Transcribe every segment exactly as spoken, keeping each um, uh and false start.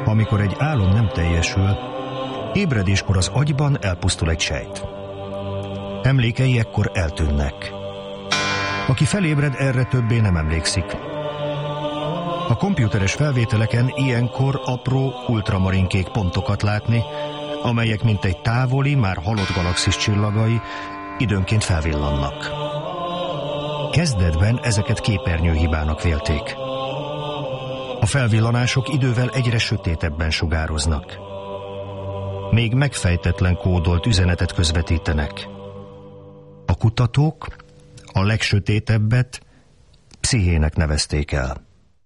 Amikor egy álom nem teljesül, ébredéskor az agyban elpusztul egy sejt. Emlékei ekkor eltűnnek. Aki felébred, erre többé nem emlékszik. A komputeres felvételeken ilyenkor apró ultramarinkék pontokat látni, amelyek mint egy távoli, már halott galaxis csillagai időnként felvillannak. Kezdetben ezeket képernyőhibának vélték. A felvillanások idővel egyre sötétebben sugároznak. Még megfejtetlen kódolt üzenetet közvetítenek. A kutatók a legsötétebbet pszichének nevezték el.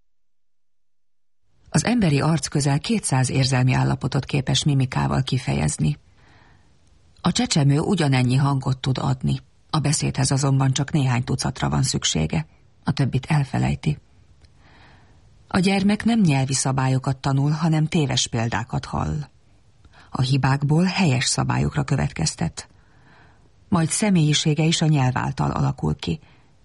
Az emberi arc közel kétszáz érzelmi állapotot képes mimikával kifejezni. A csecsemő ugyanennyi hangot tud adni, a beszédhez azonban csak néhány tucatra van szüksége, a többit elfelejti. A gyermek nem nyelvi szabályokat tanul, hanem téves példákat hall. A hibákból helyes szabályokra következtet. Majd személyisége is a nyelv által alakul ki.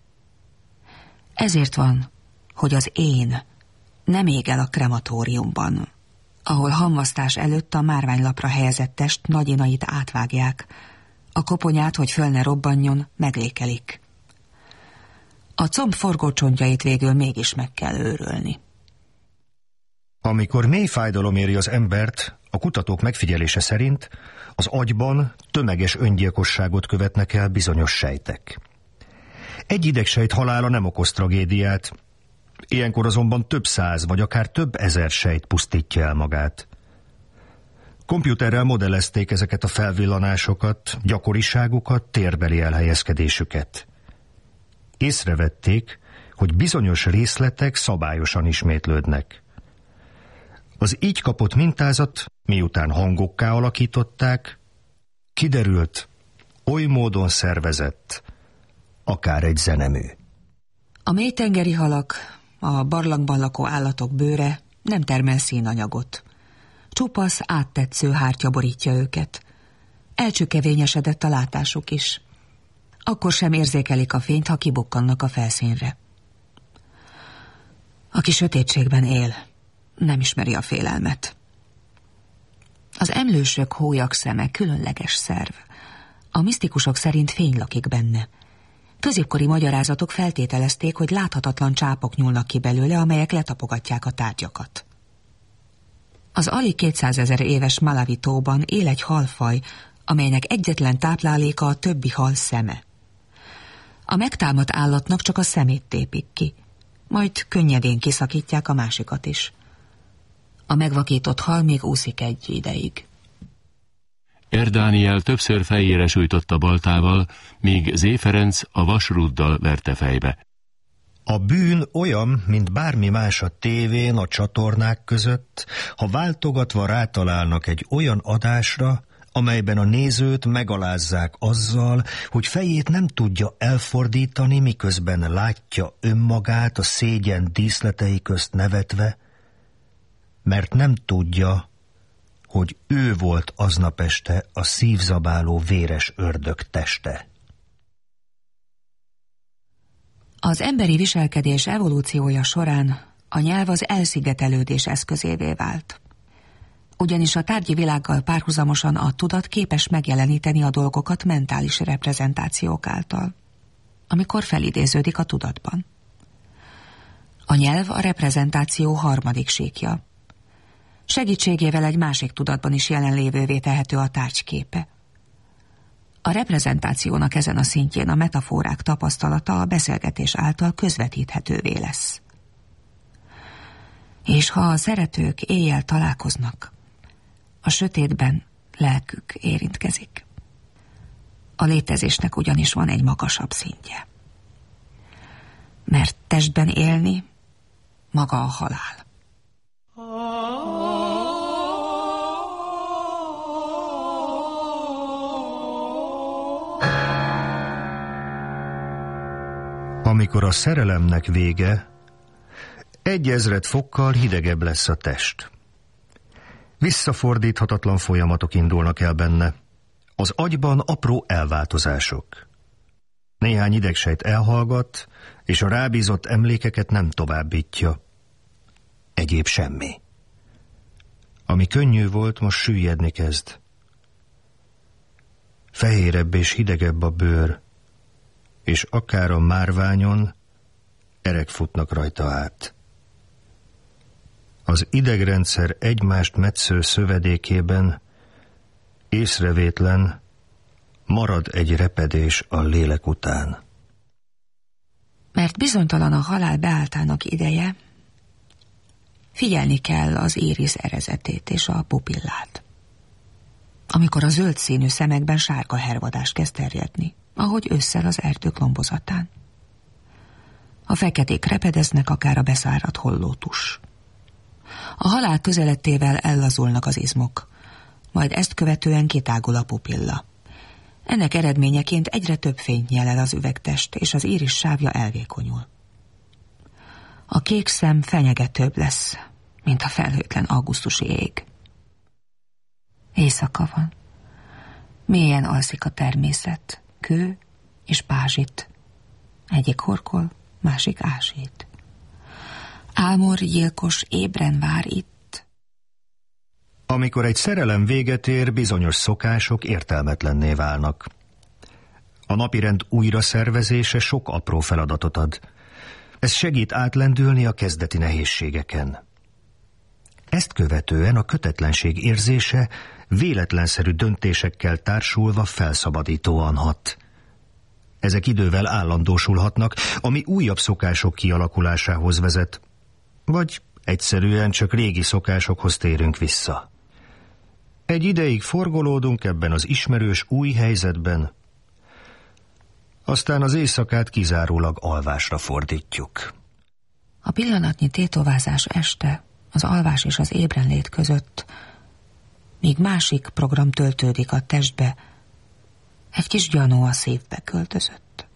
Ezért van, hogy az én nem ég el a krematóriumban, ahol hamvasztás előtt a márványlapra helyezett test nagyinait átvágják, a koponyát, hogy föl ne robbanjon, meglékelik. A comb forgócsontjait végül mégis meg kell őrölni. Amikor mély fájdalom éri az embert, a kutatók megfigyelése szerint az agyban tömeges öngyilkosságot követnek el bizonyos sejtek. Egy idegsejt halála nem okoz tragédiát, ilyenkor azonban több száz vagy akár több ezer sejt pusztítja el magát. Komputerrel modellezték ezeket a felvillanásokat, gyakoriságukat, térbeli elhelyezkedésüket. Észrevették, hogy bizonyos részletek szabályosan ismétlődnek. Az így kapott mintázat, miután hangokká alakították, kiderült, oly módon szervezett, akár egy zenemű. A mélytengeri halak, a barlangban lakó állatok bőre nem termel színanyagot. Csupasz, áttetsző hártya borítja őket. Elcsükevényesedett a látásuk is. Akkor sem érzékelik a fényt, ha kibukkannak a felszínre. Aki sötétségben él, nem ismeri a félelmet. Az emlősök hólyak szeme különleges szerv. A misztikusok szerint fény lakik benne. Középkori magyarázatok feltételezték, hogy láthatatlan csápok nyúlnak ki belőle, amelyek letapogatják a tárgyakat. Az alig kétszázezer éves Malawi-tóban él egy halfaj, amelynek egyetlen tápláléka a többi hal szeme. A megtámadt állatnak csak a szemét tépik ki, majd könnyedén kiszakítják a másikat is. A megvakított hal még úszik egy ideig. Erdániel többször fejére sújtotta baltával, míg Zé Ferenc a vasrúddal verte fejbe. A bűn olyan, mint bármi más a tévén, a csatornák között, ha váltogatva rátalálnak egy olyan adásra, amelyben a nézőt megalázzák azzal, hogy fejét nem tudja elfordítani, miközben látja önmagát a szégyen díszletei közt nevetve, mert nem tudja, hogy ő volt aznap este a szívzabáló véres ördög teste. Az emberi viselkedés evolúciója során a nyelv az elszigetelődés eszközévé vált. Ugyanis a tárgyi világgal párhuzamosan a tudat képes megjeleníteni a dolgokat mentális reprezentációk által, amikor felidéződik a tudatban. A nyelv a reprezentáció harmadik síkja. Segítségével egy másik tudatban is jelenlévővé tehető a tárgyképe. A reprezentációnak ezen a szintjén a metaforák tapasztalata a beszélgetés által közvetíthetővé lesz. És ha a szeretők éjjel találkoznak, a sötétben lelkük érintkezik. A létezésnek ugyanis van egy magasabb szintje. Mert testben élni maga a halál. Amikor a szerelemnek vége, egy ezred fokkal hidegebb lesz a test. Visszafordíthatatlan folyamatok indulnak el benne. Az agyban apró elváltozások. Néhány idegsejt elhallgat, és a rábízott emlékeket nem továbbítja. Egyéb semmi. Ami könnyű volt, most süllyedni kezd. Fehérebb és hidegebb a bőr, és akár a márványon erek futnak rajta át. Az idegrendszer egymást metsző szövedékében észrevétlen marad egy repedés a lélek után. Mert bizonytalan a halál beálltának ideje, figyelni kell az íris erezetét és a pupillát. Amikor a zöld színű szemekben sárga hervadás kezd terjedni, ahogy ősszel az erdők lombozatán. A feketék repedeznek, akár a beszáradt hollótus. A halál közelettével ellazulnak az izmok, majd ezt követően kitágul a pupilla. Ennek eredményeként egyre több fényt nyel el az üvegtest, és az íris sávja elvékonyul. A kék szem fenyegetőbb lesz, mint a felhőtlen augusztusi ég. Éjszaka van. Mélyen alszik a természet, kő és pázsit. Egyik horkol, másik ásít. Ámor gyilkos ébren vár itt. Amikor egy szerelem véget ér, bizonyos szokások értelmetlenné válnak. A napirend újra szervezése sok apró feladatot ad. Ez segít átlendülni a kezdeti nehézségeken. Ezt követően a kötetlenség érzése véletlenszerű döntésekkel társulva felszabadítóan hat. Ezek idővel állandósulhatnak, ami újabb szokások kialakulásához vezet, vagy egyszerűen csak régi szokásokhoz térünk vissza. Egy ideig forgolódunk ebben az ismerős új helyzetben, aztán az éjszakát kizárólag alvásra fordítjuk. A pillanatnyi tétovázás este, az alvás és az ébrenlét között, míg másik program töltődik a testbe, egy kis gyanú a szívbe költözött.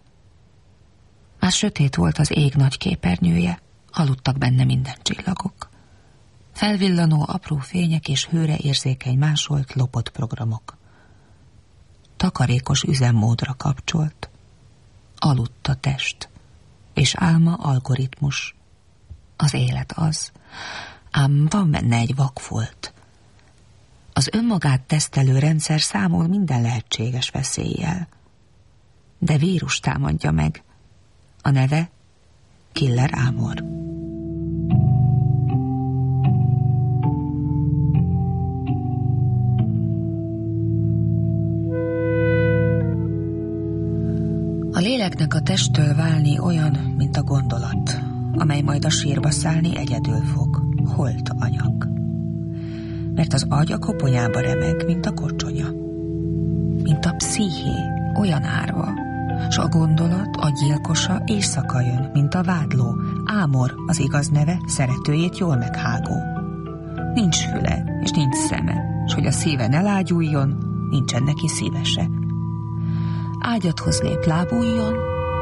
Már sötét volt az ég nagy képernyője, aludtak benne minden csillagok. Felvillanó apró fények és hőre érzékeny másolt lopott programok. Takarékos üzemmódra kapcsolt. Aludt a test, és álma algoritmus. Az élet az, ám van benne egy vakfolt. Az önmagát tesztelő rendszer számol minden lehetséges veszéllyel. De vírus támadja meg. A neve Killer Ámor. A léleknek a testtől válni olyan, mint a gondolat, amely majd a sírba szállni egyedül fog, holt anyag. Mert az agy a koponyába remeg, mint a korcsonya. Mint a psziché, olyan árva, s a gondolat, a gyilkosa éjszaka jön, mint a vádló, Ámor az igaz neve, szeretőjét jól meghágó. Nincs füle, és nincs szeme, s hogy a szíve ne lágyuljon, nincsen neki szíve se. Ágyadhoz lép, lábuljon.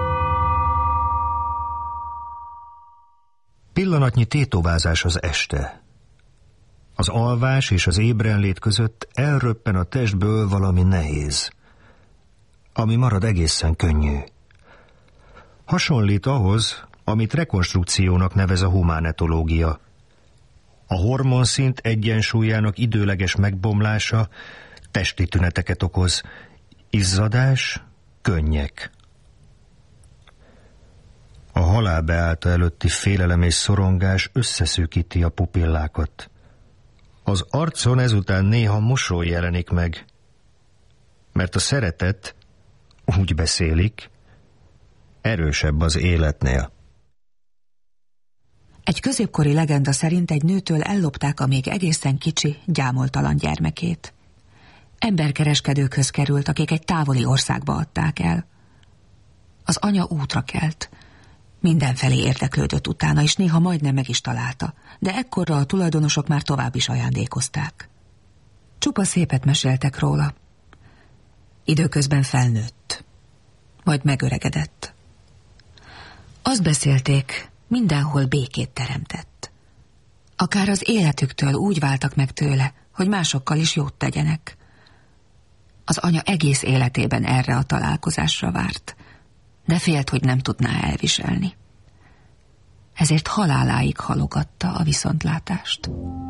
Pillanatnyi tétovázás az este. Az alvás és az ébrenlét között elröppen a testből valami nehéz, ami marad egészen könnyű. Hasonlít ahhoz, amit rekonstrukciónak nevez a humánetológia. A hormonszint egyensúlyának időleges megbomlása testi tüneteket okoz, izzadás, könnyek. A halál beállta előtti félelem és szorongás összeszűkíti a pupillákat. Az arcon ezután néha mosoly jelenik meg, mert a szeretet, úgy beszélik, erősebb az életnél. Egy középkori legenda szerint egy nőtől ellopták a még egészen kicsi, gyámoltalan gyermekét. Emberkereskedőkhöz került, akik egy távoli országba adták el. Az anya útra kelt. Mindenfelé érdeklődött utána, és néha majdnem meg is találta, de ekkorra a tulajdonosok már tovább is ajándékozták. Csupa szépet meséltek róla. Időközben felnőtt, majd megöregedett. Azt beszélték, mindenhol békét teremtett. Akár az életüktől úgy váltak meg tőle, hogy másokkal is jót tegyenek. Az anya egész életében erre a találkozásra várt, de félt, hogy nem tudná elviselni. Ezért haláláig halogatta a viszontlátást.